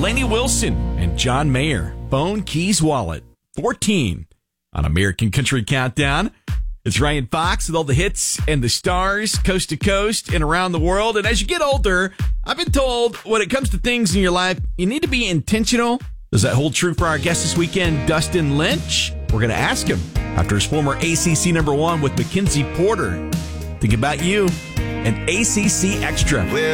Lainey Wilson and John Mayer, Phone Keys Wallet. 14 on American Country Countdown. It's Ryan Fox with all the hits and the stars, coast to coast and around the world. And as you get older, I've been told when it comes to things in your life, you need to be intentional. Does that hold true for our guest this weekend, Dustin Lynch? We're going to ask him after his former ACC #1 with Mackenzie Porter. Think about you and ACC Extra.